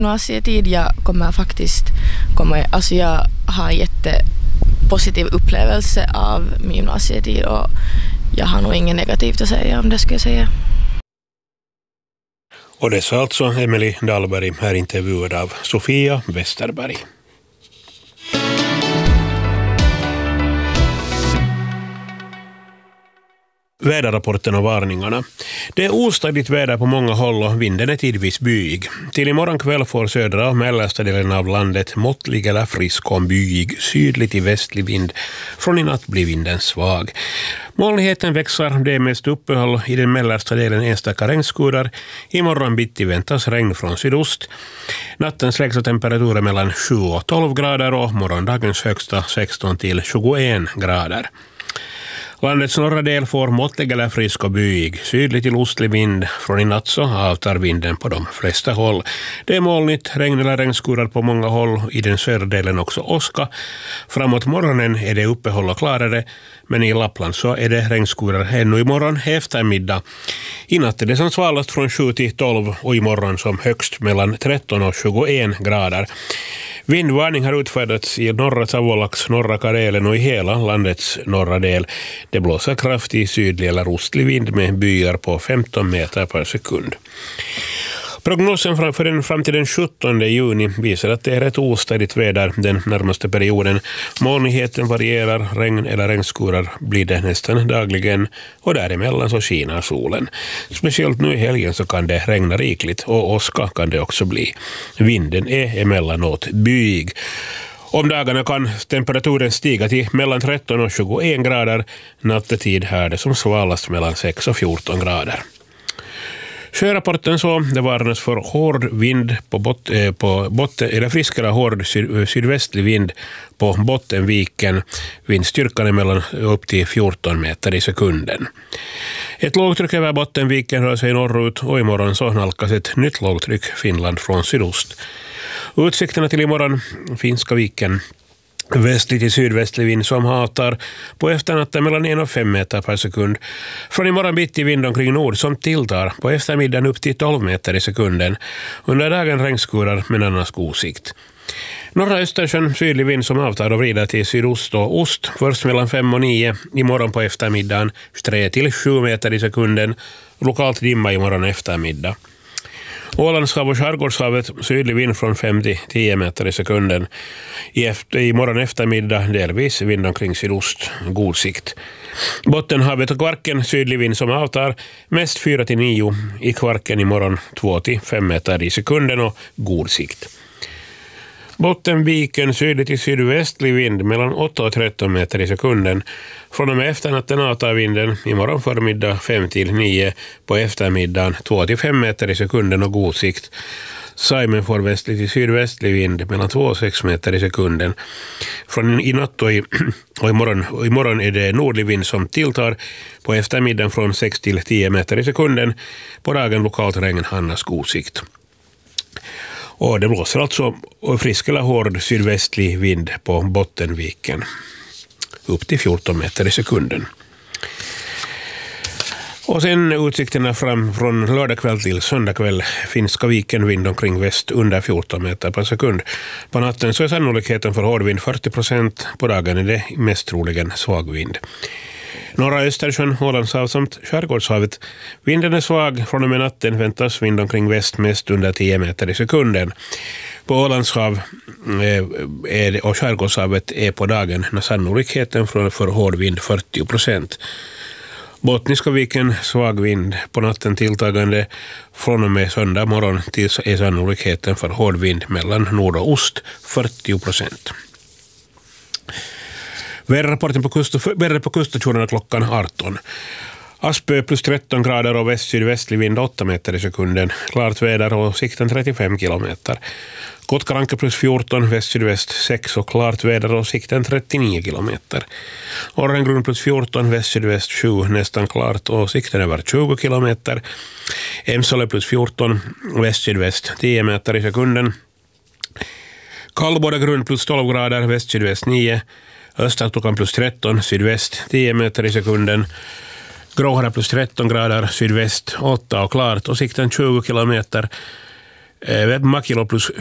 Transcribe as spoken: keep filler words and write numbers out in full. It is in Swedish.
Gymnasietid jag kommer faktiskt kommer, alltså jag har en jättepositiv upplevelse av min gymnasietid och jag har nog ingen negativt att säga om det skulle jag säga. Och det sa alltså Emily Dahlberg, här intervjuad av Sofia Westerberg. Väderrapporten och varningarna. Det är ostadigt väder på många håll och vinden är tidvis byig. Till imorgon kväll får södra och mellersta delen av landet måttlig eller frisk och byig, sydlig till västlig vind. Från i natt blir vinden svag. Molnigheten växer, det är mest uppehåll i den mellersta delen enstaka regnskurar. Imorgon bitti väntas regn från sydost. Nattens lägsta temperaturer mellan sju och tolv grader och morgondagens högsta sexton till tjugoen grader. Landets norra del får måttlig eller frisk och byig, sydlig till ostlig vind. Från i natt så avtar vinden på de flesta håll. Det är molnigt, regn eller regnskurar på många håll, i den södra delen också åska. Framåt morgonen är det uppehåll och klarare, men i Lappland så är det regnskurar ännu imorgon eftermiddag. I natt är det som svalast från sju till tolv och imorgon som högst mellan tretton och tjugoen grader. Vindvarning har utfärdats i norra Savolax, norra Karelen och i hela landets norra del. Det blåser kraftig sydlig eller ostlig vind med byar på femton meter per sekund. Prognosen för den fram till den sjuttonde juni visar att det är ett ostadigt väder den närmaste perioden. Molnigheten varierar, regn eller regnskurar blir det nästan dagligen och däremellan så skiner solen. Speciellt nu i helgen så kan det regna rikligt och åska kan det också bli. Vinden är emellanåt byig. Om dagarna kan temperaturen stiga till mellan tretton och tjugoen grader. Nattetid här det som svalast mellan sex och fjorton grader. Sjörapporten så, det varnas för hård vind på, bot, eh, på botten, eller friskare hård syd, sydvästlig vind på Bottenviken. Vindstyrkan är mellan upp till fjorton meter i sekunden. Ett lågtryck över Bottenviken rör sig norrut och imorgon så nalkas ett nytt lågtryck Finland från sydost. Utsikterna till imorgon, Finska viken. Västlig till sydvästlig vind som avtar på efternatten mellan en och fem meter per sekund. Från imorgon bitti vind omkring nord som tilltar på eftermiddagen upp till tolv meter i sekunden. Under dagen regnskurar men annars god sikt. Norra Östersjön sydlig vind som avtar och vrider till sydost och ost. Först mellan fem och nio. Imorgon på eftermiddagen tre till sju meter i sekunden. Lokalt dimma imorgon eftermiddag. Ålandshav och skärgårdshavet sydlig vind från fem till tio meter i sekunden. I, efter, i morgon eftermiddag delvis vind omkring sydost, god sikt. Bottenhavet och Kvarken sydlig vind som avtar, mest fyra till nio. I Kvarken i morgon två till fem meter i sekunden och god sikt. Bottenviken sydlig till sydvästlig vind mellan åtta och tretton meter i sekunden. Från och med efternatten avtar vinden imorgon förmiddag fem till nio, på eftermiddagen två till fem meter i sekunden och god sikt. Saimen får västlig till sydvästlig vind mellan två och sex meter i sekunden. Från i natt och, i, och imorgon, och imorgon är det nordlig vind som tilltar, på eftermiddagen från sex till tio meter i sekunden. På dagen lokalt regn, annars god sikt. Och det blåser alltså frisk eller hård sydvästlig vind på Bottenviken. Upp till fjorton meter i sekunden. Och sen utsikterna fram från lördagkväll till söndagkväll. Finska viken vind omkring väst under fjorton meter per sekund. På natten så är sannolikheten för hård vind fyrtio procent. På dagen är det mest troligen svag vind. Norra Östersjön, Ålandshav samt skärgårdshavet. Vinden är svag, från och med natten väntas vind omkring väst mest under tio meter i sekunden. På Ålandshav är, och skärgårdshavet är på dagen när sannolikheten för, för hård vind fyrtio procent. Bottniska viken svag vind, på natten tilltagande, från och med söndag morgon till är sannolikheten för hård vind mellan nord och ost fyrtio procent. Väderrapporten på, kust, på kuststationerna klockan arton. Aspö plus tretton grader och väst-sydvästlig vind åtta meter i sekunden. Klart väder och sikten trettiofem kilometer. Kotkaranke plus fjorton, väst-sydväst sex och klart väder och sikten trettionio kilometer. Orrengrund plus fjorton, väst-sydväst sju, nästan klart och sikten över tjugo kilometer. Emsale plus fjorton, väst-sydväst tio meter i sekunden. Kallbodagrund plus tolv grader, väst-sydväst nio. Östertokan plus tretton, sydväst tio meter i sekunden. Gråhara plus tretton grader, sydväst åtta och klart och sikten tjugo kilometer. Makilo plus